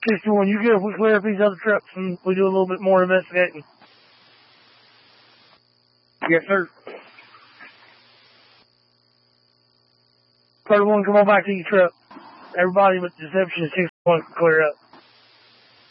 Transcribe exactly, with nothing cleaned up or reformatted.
sixty-one, you good if we clear up these other trucks and we do a little bit more investigating? Yes, sir. thirty-one, come on back to your truck. Everybody with Deception sixty-one can clear up.